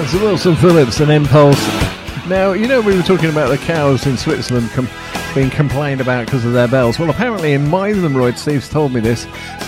Wilson Phillips and Impulse. Now, you know, we were talking about the cows in Switzerland being complained about because of their bells. Well, apparently in Meisenreuth, Steve's told me this,